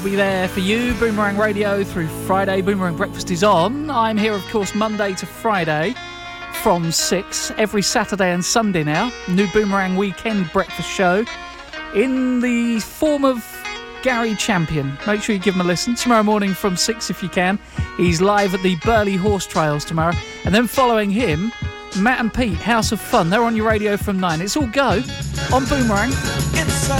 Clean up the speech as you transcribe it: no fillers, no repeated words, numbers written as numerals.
Be there for you, Boomerang Radio through Friday. Boomerang Breakfast is on. I'm here, of course, Monday to Friday from 6, every Saturday and Sunday now. New Boomerang Weekend Breakfast show in the form of Gary Champion. Make sure you give him a listen. Tomorrow morning from 6 if you can. He's live at the Burley Horse Trails tomorrow. And then following him, Matt and Pete, House of Fun. They're on your radio from 9. It's all go on Boomerang. It's a